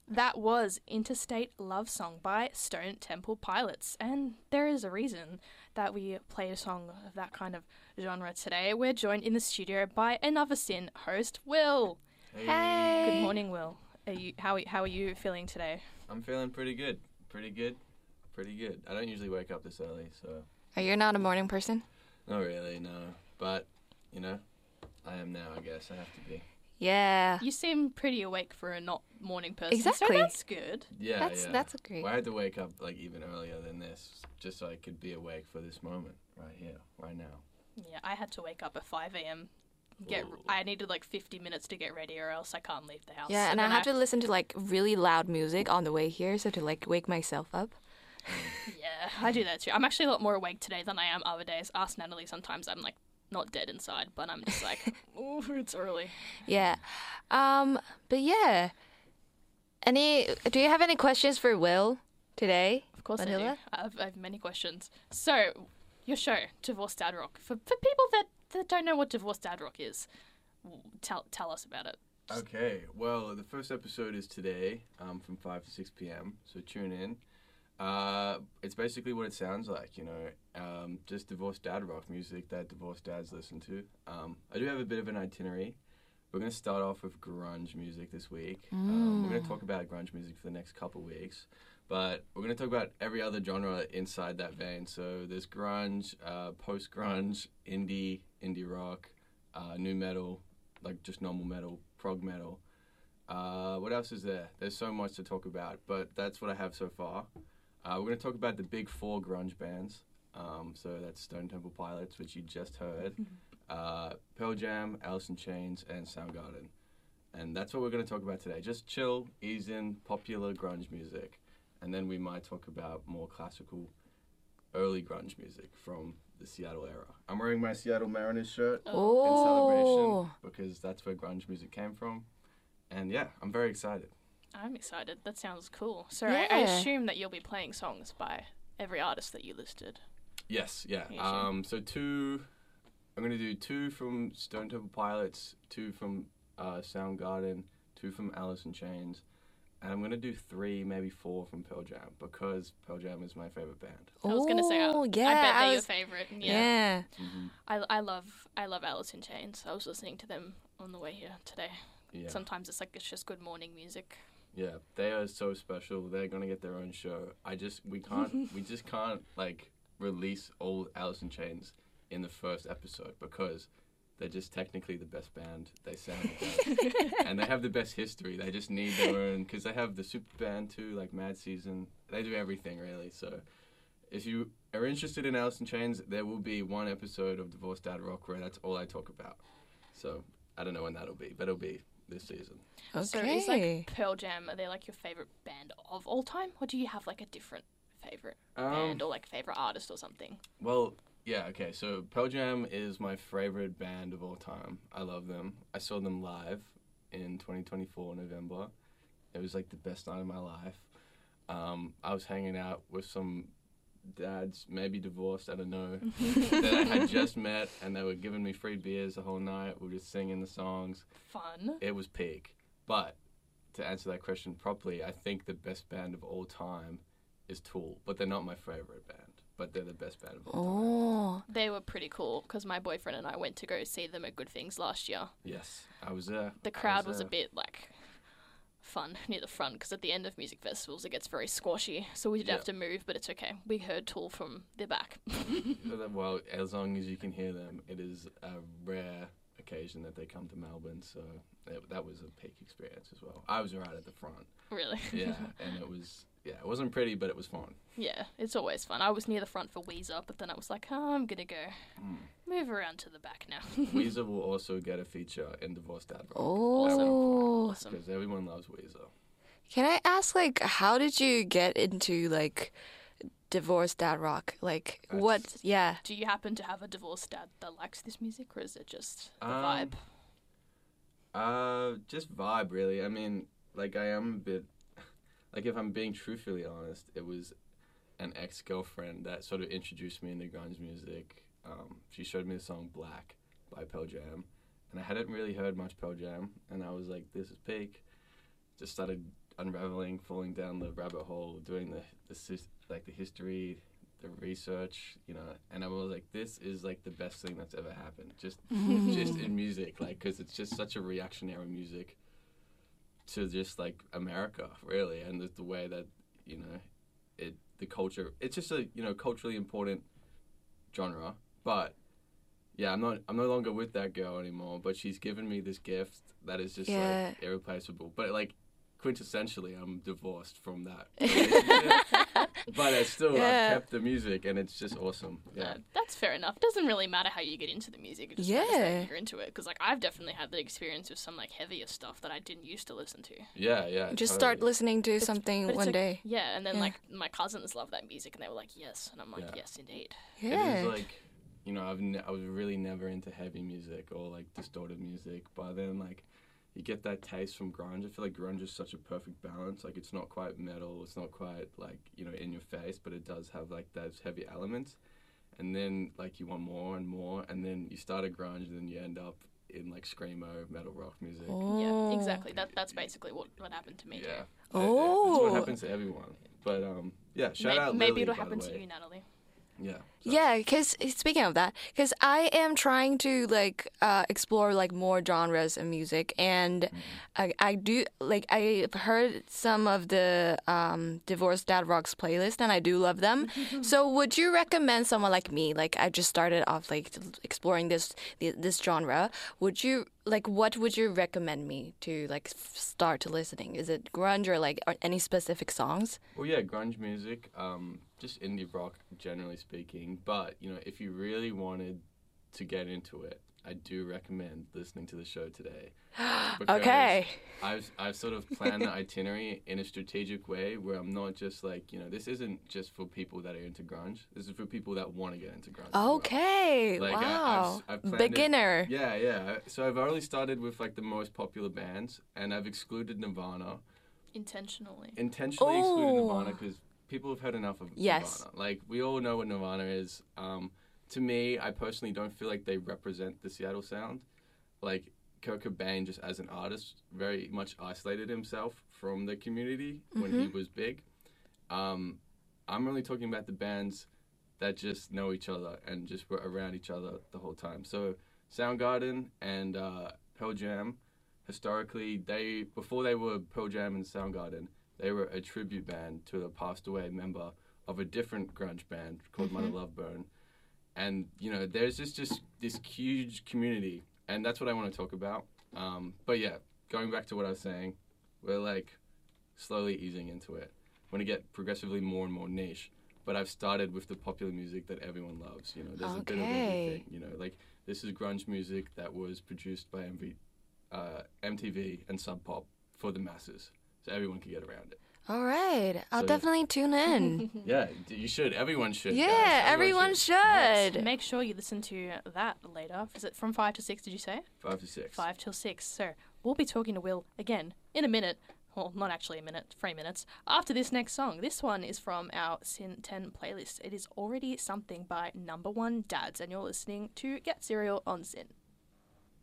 That was Interstate Love Song by Stone Temple Pilots, and there is a reason that we played a song of that kind of genre today. We're joined in the studio by another Sin host, Will. Hey. Good morning, Will. How are you feeling today? I'm feeling pretty good. Pretty good. I don't usually wake up this early, so... Are you not a morning person? Not really, no. But, you know, I am now, I guess. I have to be. Yeah. You seem pretty awake for a not morning person, Exactly. so that's good. Yeah, That's great. Well, I had to wake up, like, even earlier than this, just so I could be awake for this moment, right here, right now. Yeah, I had to wake up at 5 a.m. Ooh. I needed like 50 minutes to get ready or else I can't leave the house. Yeah, and I have to listen to like really loud music on the way here, so to like wake myself up. Yeah, I do that too. I'm actually a lot more awake today than I am other days. Ask Natalie, sometimes I'm like not dead inside, but I'm just like, oh, it's early. Yeah. But yeah. Do you have any questions for Will today? Of course Vanilla? I do. I have many questions. So, your show, Divorced Dad Rock. For people that don't know what Divorced Dad Rock is, tell us about it. Okay, well, the first episode is today, from 5 to 6 p.m., so tune in. It's basically what it sounds like, you know, just divorced dad rock music that divorced dads listen to. I do have a bit of an itinerary. We're going to start off with grunge music this week. We're going to talk about grunge music for the next couple of weeks, but we're going to talk about every other genre inside that vein. So there's grunge, post-grunge, indie rock, new metal, like just normal metal, prog metal. What else is there? There's so much to talk about, but that's what I have so far. We're going to talk about the big four grunge bands. So that's Stone Temple Pilots, which you just heard, Pearl Jam, Alice in Chains, and Soundgarden. And that's what we're going to talk about today. Just chill, ease in, popular grunge music. And then we might talk about more classical, early grunge music from the Seattle era. I'm wearing my Seattle Mariners shirt in celebration because that's where grunge music came from. And yeah, I'm very excited. I'm excited. That sounds cool. So Yeah. I assume that you'll be playing songs by every artist that you listed. Yes, yeah. Yeah, So I'm going to do 2 from Stone Temple Pilots, 2 from Soundgarden, 2 from Alice in Chains, and I'm going to do 3, maybe 4 from Pearl Jam, because Pearl Jam is my favorite band. I was going to say, Oh, I bet yeah, they're your favorite. Yeah. Mm-hmm. I love Alice in Chains. I was listening to them on the way here today. Yeah. Sometimes it's just good morning music. Yeah, they are so special. They're going to get their own show. We just can't, like, release old Alice in Chains in the first episode because they're just technically the best band. They sound the best. And they have the best history. They just need their own, because they have the super band too, like Mad Season. They do everything, really. So if you are interested in Alice in Chains, there will be one episode of Divorced Dad Rock where that's all I talk about. So I don't know when that'll be, but it'll be this season. Okay. So is like Pearl Jam, are they like your favorite band of all time? Or do you have like a different favorite band or like favorite artist or something? Well, yeah, okay. So Pearl Jam is my favorite band of all time. I love them. I saw them live in 2024, November. It was like the best night of my life. I was hanging out with some dads, maybe divorced, I don't know, that I had just met, and they were giving me free beers the whole night. We were just singing the songs. Fun. It was peak. But to answer that question properly, I think the best band of all time is Tool, but they're not my favorite band. But they're the best band of all time. Oh. They were pretty cool because my boyfriend and I went to go see them at Good Things last year. Yes, I was there. The crowd was a bit like fun near the front because at the end of music festivals it gets very squashy, so we did have to move, but it's okay. We heard Tool from the back. Well, as long as you can hear them, it is a rare occasion that they come to Melbourne, so that was a peak experience as well. I was right at the front. Really? Yeah, and it wasn't pretty, but it was fun. Yeah, it's always fun. I was near the front for Weezer, but then I was like, oh, I'm gonna go move around to the back now. Weezer will also get a feature in Divorced Dad Rock. Oh. Awesome. Because everyone loves Weezer. Can I ask, like, how did you get into, like, Divorced Dad Rock? Like, what? Yeah. Do you happen to have a divorced dad that likes this music, or is it just the Um, vibe? Just vibe, really. I mean, like, I am a bit... Like, if I'm being truthfully honest, it was an ex-girlfriend that sort of introduced me into grunge music. She showed me the song Black by Pearl Jam, and I hadn't really heard much Pearl Jam, and I was like, this is peak. Just started unraveling, falling down the rabbit hole, doing the history, the research, you know, and I was like, this is like the best thing that's ever happened, just in music, like, because it's just such a reactionary music to just like America, really, and the way that, you know, the culture, it's just a, you know, culturally important genre. But yeah, I'm no longer with that girl anymore, but she's given me this gift that is just like irreplaceable. But like quintessentially, I'm divorced from that relationship. But it's still, I've kept the music, and it's just awesome. Yeah, that's fair enough. It doesn't really matter how you get into the music. It just matters that you're into it. Because like I've definitely had the experience with some like heavier stuff that I didn't used to listen to. Yeah. Just start listening to something one day. Yeah, and then like my cousins love that music, and they were like, yes, and I'm like, yes, indeed. Yeah. It was like, you know, I was really never into heavy music or like distorted music, but then like, you get that taste from grunge. I feel like grunge is such a perfect balance. Like, it's not quite metal, it's not quite like, you know, in your face, but it does have like those heavy elements. And then like you want more and more, and then you start at grunge, and then you end up in like screamo metal rock music. Yeah, exactly. That's basically what happened to me too. That's what happens to everyone. But yeah, shout out Lily, maybe it'll by happen the way. to you, Natalie. Yeah. Yeah, because speaking of that, because I am trying to like explore like more genres of music, and I do like I've heard some of the Divorced Dad Rocks playlist, and I do love them. So would you recommend someone like me? Like I just started off like exploring this genre. Would you like what would you recommend me to like start listening? Is it grunge or like any specific songs? Well, yeah, grunge music. Just indie rock, generally speaking. But, you know, if you really wanted to get into it, I do recommend listening to the show today. Okay. I've sort of planned the itinerary in a strategic way where I'm not just like, you know, this isn't just for people that are into grunge. This is for people that want to get into grunge. Okay. Like, wow. I've planned Beginner. Yeah. So I've only started with like the most popular bands, and I've excluded Nirvana. Intentionally Excluded Nirvana because people have had enough of Nirvana. Like, we all know what Nirvana is. To me, I personally don't feel like they represent the Seattle sound. Like, Kurt Cobain, just as an artist, very much isolated himself from the community when he was big. I'm really talking about the bands that just know each other and just were around each other the whole time. So, Soundgarden and Pearl Jam, historically, before they were Pearl Jam and Soundgarden, they were a tribute band to a passed away member of a different grunge band called Mother Love Bone. And, you know, there's just this huge community, and that's what I want to talk about. But yeah, going back to what I was saying, we're like slowly easing into it. I want to get progressively more and more niche, but I've started with the popular music that everyone loves. You know, there's a bit of everything. You know, like this is grunge music that was produced by MTV and Sub Pop for the masses, so everyone can get around it. All right. I'll definitely tune in. Yeah, you should. Everyone should. Yeah, guys. everyone should. Yes. Make sure you listen to that later. Is it from 5 to 6, did you say? 5 to 6. 5 till 6. So we'll be talking to Will again in a minute. Well, not actually a minute, 3 minutes. After this next song. This one is from our Sin 10 playlist. It is Already Something by Number One Dads, and you're listening to Get Serial on Sin.